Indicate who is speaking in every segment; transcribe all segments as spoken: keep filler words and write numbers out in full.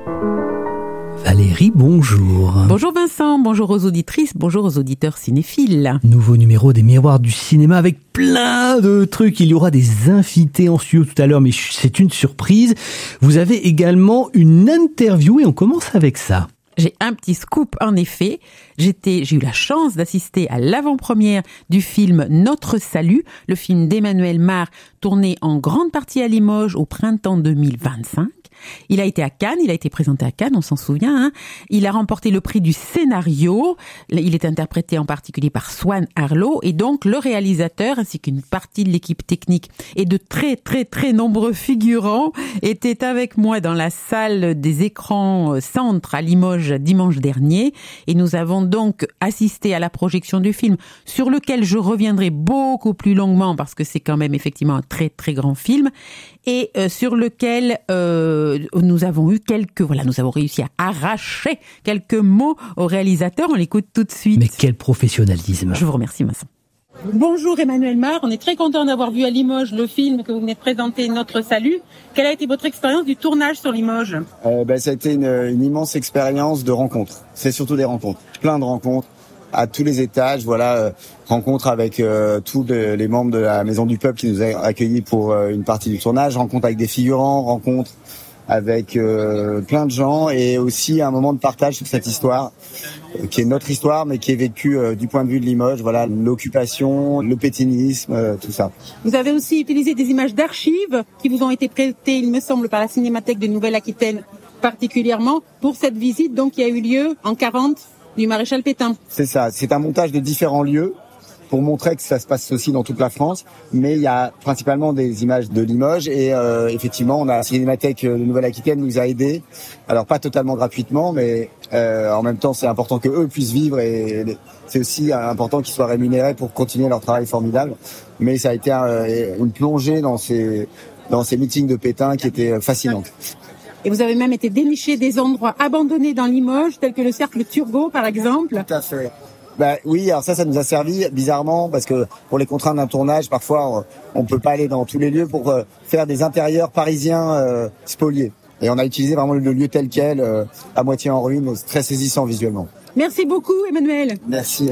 Speaker 1: Valérie, bonjour.
Speaker 2: Bonjour Vincent, bonjour aux auditrices, bonjour aux auditeurs cinéphiles.
Speaker 1: Nouveau numéro des Miroirs du cinéma avec plein de trucs. Il y aura des invités en studio tout à l'heure, mais c'est une surprise. Vous avez également une interview et on commence avec ça.
Speaker 2: J'ai un petit scoop, en effet. J'étais, j'ai eu la chance d'assister à l'avant-première du film Notre Salut, le film d'Emmanuel Mar, tourné en grande partie à Limoges au printemps deux mille vingt-cinq. Il a été à Cannes, il a été présenté à Cannes, on s'en souvient. Hein. Il a remporté le prix du scénario. Il est interprété en particulier par Swan Arlo et donc le réalisateur ainsi qu'une partie de l'équipe technique et de très très très nombreux figurants étaient avec moi dans la salle des écrans centre à Limoges dimanche dernier et nous avons donc assisté à la projection du film sur lequel je reviendrai beaucoup plus longuement parce que c'est quand même effectivement un très très grand film et euh, sur lequel euh, nous avons eu quelques, voilà, nous avons réussi à arracher quelques mots au réalisateur. On l'écoute tout de suite.
Speaker 1: Mais quel professionnalisme.
Speaker 2: Je vous remercie, Vincent.
Speaker 3: Bonjour Emmanuel Mar, on est très content d'avoir vu à Limoges le film que vous venez de présenter, Notre Salut. Quelle a été votre expérience du tournage sur Limoges ?
Speaker 4: euh, ben, Ça a été une, une immense expérience de rencontres. C'est surtout des rencontres, plein de rencontres à tous les étages. Voilà, euh, rencontre avec euh, tous de, les membres de la Maison du Peuple qui nous a accueillis pour euh, une partie du tournage, rencontre avec des figurants, rencontre avec euh, plein de gens et aussi un moment de partage sur cette histoire euh, qui est notre histoire mais qui est vécue euh, du point de vue de Limoges, voilà, l'occupation, le pétainisme, euh, tout ça.
Speaker 3: Vous avez aussi utilisé des images d'archives qui vous ont été prêtées, il me semble, par la Cinémathèque de Nouvelle-Aquitaine particulièrement pour cette visite donc qui a eu lieu en quarante du Maréchal Pétain.
Speaker 4: C'est ça, c'est un montage de différents lieux pour montrer que ça se passe aussi dans toute la France, mais il y a principalement des images de Limoges et euh, effectivement, on a la Cinémathèque de Nouvelle-Aquitaine nous a aidés. Alors pas totalement gratuitement, mais euh, en même temps, c'est important que eux puissent vivre et c'est aussi important qu'ils soient rémunérés pour continuer leur travail formidable. Mais ça a été un, une plongée dans ces dans ces meetings de Pétain qui étaient fascinantes.
Speaker 3: Et vous avez même été dénicher des endroits abandonnés dans Limoges, tels que le cercle Turgot, par exemple.
Speaker 4: Tout à fait. Bah oui, alors ça, ça nous a servi bizarrement parce que pour les contraintes d'un tournage, parfois on peut pas aller dans tous les lieux pour euh, faire des intérieurs parisiens euh, spoliés. Et on a utilisé vraiment le lieu tel quel, euh, à moitié en ruine, très saisissant visuellement.
Speaker 3: Merci beaucoup, Emmanuel.
Speaker 4: Merci.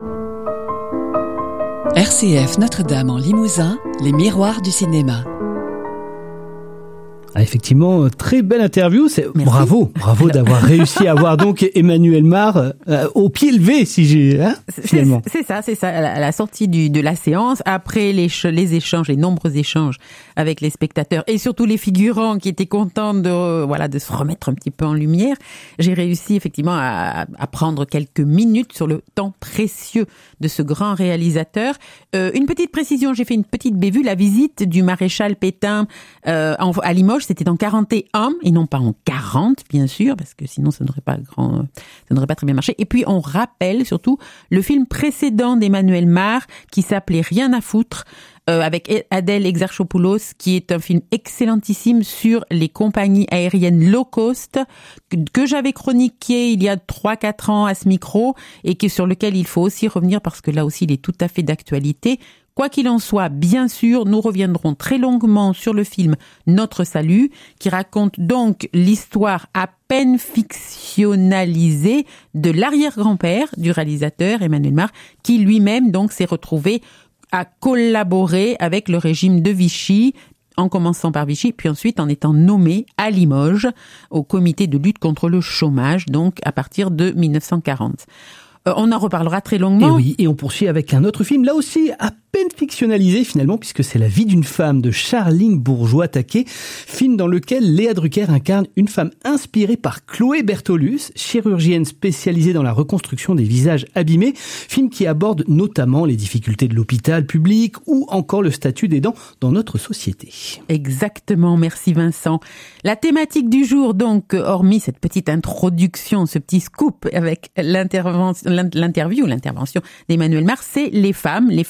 Speaker 5: R C F Notre-Dame en Limousin, les miroirs du cinéma.
Speaker 1: Ah, effectivement, très belle interview. C'est... Bravo, bravo d'avoir réussi à avoir donc Emmanuel Mar euh, au pied levé, si j'ai hein, finalement.
Speaker 2: C'est, c'est ça, c'est ça. À la sortie du, de la séance, après les, les échanges, les nombreux échanges avec les spectateurs et surtout les figurants qui étaient contents de euh, voilà de se remettre un petit peu en lumière, j'ai réussi effectivement à, à prendre quelques minutes sur le temps précieux de ce grand réalisateur. Euh, une petite précision, j'ai fait une petite bévue. La visite du maréchal Pétain euh, en, à Limoges, c'était en quarante et un et non pas en quarante, bien sûr, parce que sinon ça n'aurait pas grand, ça n'aurait pas très bien marché. Et puis on rappelle surtout le film précédent d'Emmanuel Mar qui s'appelait Rien à foutre, euh, avec Adèle Exarchopoulos, qui est un film excellentissime sur les compagnies aériennes low cost que, que j'avais chroniqué il y a trois quatre ans à ce micro et que sur lequel il faut aussi revenir parce que là aussi il est tout à fait d'actualité. Quoi qu'il en soit, bien sûr, nous reviendrons très longuement sur le film Notre Salut, qui raconte donc l'histoire à peine fictionnalisée de l'arrière-grand-père du réalisateur Emmanuel Mar, qui lui-même donc s'est retrouvé à collaborer avec le régime de Vichy, en commençant par Vichy, puis ensuite en étant nommé à Limoges au comité de lutte contre le chômage, donc à partir de dix-neuf cent quarante. Euh, on en reparlera très longuement.
Speaker 1: Et oui, et on poursuit avec un autre film, là aussi à peine fictionnalisé finalement, puisque c'est La vie d'une femme de Charline Bourgeois-Taquet, film dans lequel Léa Drucker incarne une femme inspirée par Chloé Bertolus, chirurgienne spécialisée dans la reconstruction des visages abîmés, film qui aborde notamment les difficultés de l'hôpital public ou encore le statut des dents dans notre société.
Speaker 2: Exactement, merci Vincent. La thématique du jour, donc, hormis cette petite introduction, ce petit scoop avec l'intervention, l'interview, l'intervention d'Emmanuel Mar, c'est les femmes, les femmes aussi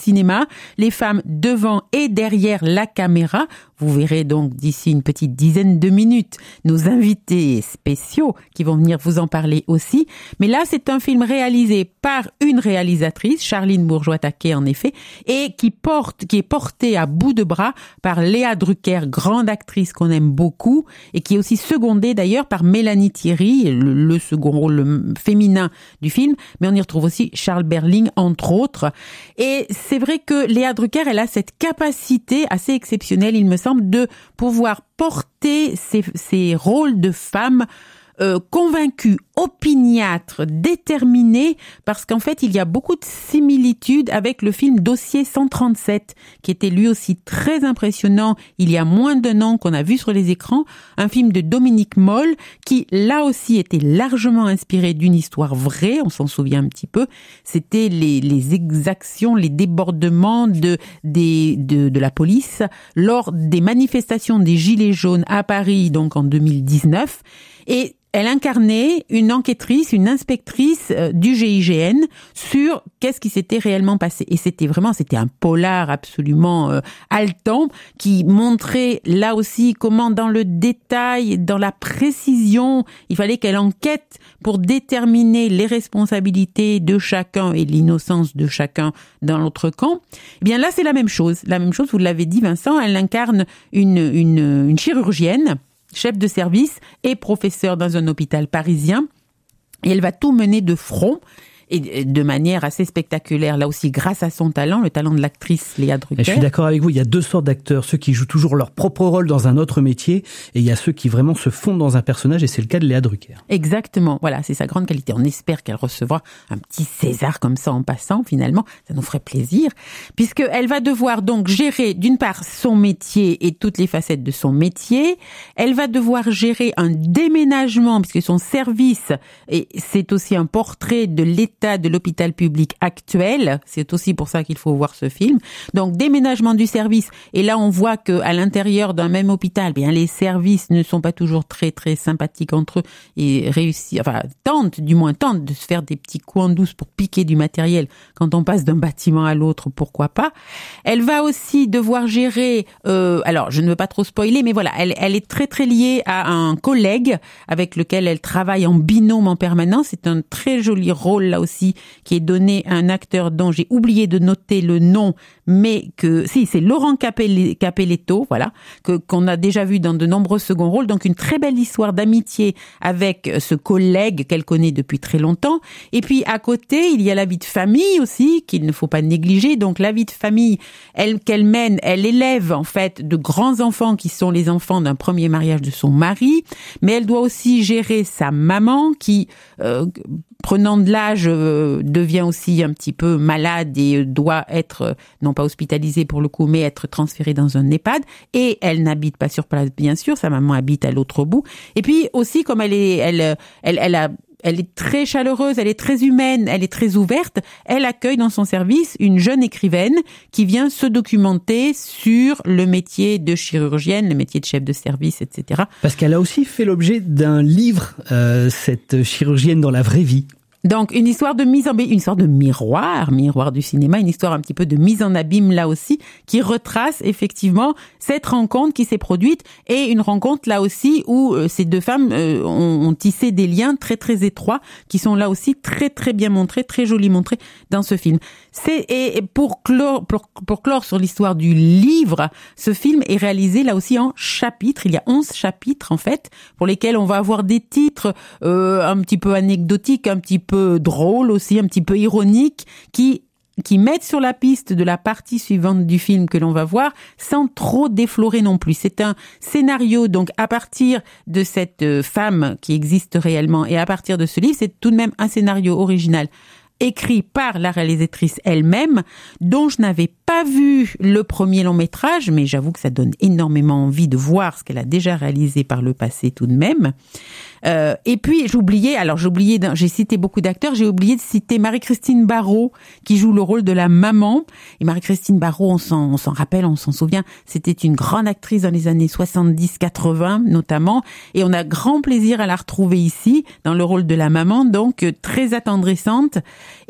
Speaker 2: cinéma, les femmes devant et derrière la caméra. Vous verrez donc d'ici une petite dizaine de minutes nos invités spéciaux qui vont venir vous en parler aussi. Mais là, c'est un film réalisé par une réalisatrice, Charline Bourgeois-Taquet en effet, et qui porte, qui est portée à bout de bras par Léa Drucker, grande actrice qu'on aime beaucoup, et qui est aussi secondée d'ailleurs par Mélanie Thierry, le, le second rôle féminin du film. Mais on y retrouve aussi Charles Berling, entre autres. Et c'est vrai que Léa Drucker, elle a cette capacité assez exceptionnelle, il me semble, de pouvoir porter ces, ces rôles de femmes euh, convaincues, opiniâtres, déterminées, parce qu'en fait, il y a beaucoup de similitudes avec le film Dossier cent trente-sept, qui était lui aussi très impressionnant il y a moins d'un an, qu'on a vu sur les écrans, un film de Dominique Moll, qui là aussi était largement inspiré d'une histoire vraie, on s'en souvient un petit peu, c'était les, les exactions, les débordements de, des, de, de la police lors des manifestations des Gilets jaunes à Paris, donc en deux mille dix-neuf, et elle incarnait une enquêtrice, une inspectrice du G I G N sur qu'est-ce qui s'était réellement passé. Et c'était vraiment, c'était un polar absolument euh, haletant qui montrait là aussi comment dans le détail, dans la précision, il fallait qu'elle enquête pour déterminer les responsabilités de chacun et l'innocence de chacun dans l'autre camp. Eh bien là, c'est la même chose. La même chose, vous l'avez dit Vincent, elle incarne une, une, une chirurgienne, chef de service et professeur dans un hôpital parisien. Et elle va tout mener de front et de manière assez spectaculaire, là aussi grâce à son talent, le talent de l'actrice Léa Drucker.
Speaker 1: Et je suis d'accord avec vous, il y a deux sortes d'acteurs, ceux qui jouent toujours leur propre rôle dans un autre métier, et il y a ceux qui vraiment se fondent dans un personnage, et c'est le cas de Léa Drucker.
Speaker 2: Exactement, voilà, c'est sa grande qualité. On espère qu'elle recevra un petit César comme ça en passant, finalement, ça nous ferait plaisir, puisqu'elle va devoir donc gérer d'une part son métier et toutes les facettes de son métier, elle va devoir gérer un déménagement, puisque son service, et c'est aussi un portrait de l'état de l'hôpital public actuel, c'est aussi pour ça qu'il faut voir ce film. Donc déménagement du service, et là on voit que à l'intérieur d'un même hôpital, bien les services ne sont pas toujours très très sympathiques entre eux et réussissent, enfin tentent du moins tentent de se faire des petits coups en douce pour piquer du matériel quand on passe d'un bâtiment à l'autre, pourquoi pas. Elle va aussi devoir gérer, euh, alors je ne veux pas trop spoiler, mais voilà, elle, elle est très très liée à un collègue avec lequel elle travaille en binôme en permanence. C'est un très joli rôle là aussi qui est donné à un acteur dont j'ai oublié de noter le nom, mais que si c'est Laurent Capelletto, voilà, que qu'on a déjà vu dans de nombreux seconds rôles. Donc une très belle histoire d'amitié avec ce collègue qu'elle connaît depuis très longtemps. Et puis à côté, il y a la vie de famille aussi qu'il ne faut pas négliger. Donc la vie de famille, elle qu'elle mène, elle élève en fait de grands enfants qui sont les enfants d'un premier mariage de son mari, mais elle doit aussi gérer sa maman qui euh, prenant de l'âge, euh, devient aussi un petit peu malade et doit être, euh, non pas hospitalisée pour le coup, mais être transférée dans un EHPAD. Et elle n'habite pas sur place, bien sûr, sa maman habite à l'autre bout. Et puis aussi, comme elle est, elle, elle, elle a, elle est très chaleureuse, elle est très humaine, elle est très ouverte, elle accueille dans son service une jeune écrivaine qui vient se documenter sur le métier de chirurgienne, le métier de chef de service, et cetera.
Speaker 1: Parce qu'elle a aussi fait l'objet d'un livre, euh, cette chirurgienne dans la vraie vie.
Speaker 2: Donc une histoire de mise en une histoire de miroir, miroir du cinéma, une histoire un petit peu de mise en abîme là aussi, qui retrace effectivement cette rencontre qui s'est produite, et une rencontre là aussi où euh, ces deux femmes euh, ont, ont tissé des liens très très étroits qui sont là aussi très très bien montrés, très jolis montrés dans ce film. C'est et pour clore pour, pour clore sur l'histoire du livre, ce film est réalisé là aussi en chapitres. Il y a onze chapitres en fait pour lesquels on va avoir des titres euh, un petit peu anecdotiques, un petit peu drôle aussi, un petit peu ironique, qui qui mettent sur la piste de la partie suivante du film que l'on va voir, sans trop déflorer non plus. C'est un scénario, donc à partir de cette femme qui existe réellement et à partir de ce livre, c'est tout de même un scénario original écrit par la réalisatrice elle-même, dont je n'avais pas vu le premier long métrage, mais j'avoue que ça donne énormément envie de voir ce qu'elle a déjà réalisé par le passé tout de même. Euh, et puis j'oubliais, alors j'oubliais, j'ai cité beaucoup d'acteurs, j'ai oublié de citer Marie-Christine Barrault qui joue le rôle de la maman. Et Marie-Christine Barrault, on s'en, on s'en rappelle, on s'en souvient, c'était une grande actrice dans les années soixante-dix quatre-vingts notamment, et on a grand plaisir à la retrouver ici dans le rôle de la maman, donc très attendrissante. Et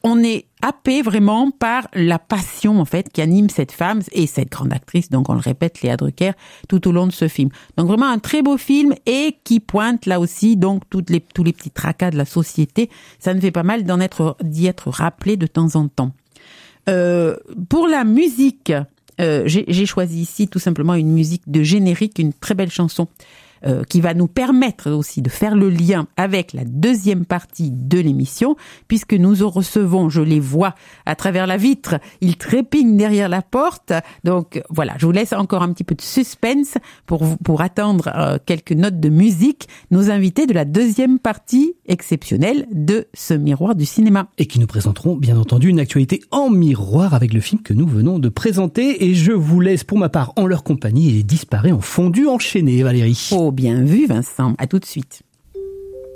Speaker 2: on est happé vraiment par la passion en fait qui anime cette femme et cette grande actrice, donc on le répète, Léa Drucker, tout au long de ce film. Donc vraiment un très beau film et qui pointe là aussi donc toutes les, tous les petits tracas de la société. Ça ne fait pas mal d'en être, d'y être rappelé de temps en temps. Euh, pour la musique, euh, j'ai, j'ai choisi ici tout simplement une musique de générique, une très belle chanson Euh, qui va nous permettre aussi de faire le lien avec la deuxième partie de l'émission, puisque nous recevons, je les vois à travers la vitre, ils trépignent derrière la porte. Donc voilà, je vous laisse encore un petit peu de suspense pour, pour attendre euh, quelques notes de musique, nos invités de la deuxième partie exceptionnelle de ce Miroir du cinéma.
Speaker 1: Et qui nous présenteront bien entendu une actualité en miroir avec le film que nous venons de présenter. Et je vous laisse pour ma part en leur compagnie et disparaît en fondu enchaîné, Valérie.
Speaker 2: Oh, bien vu Vincent, à tout de suite.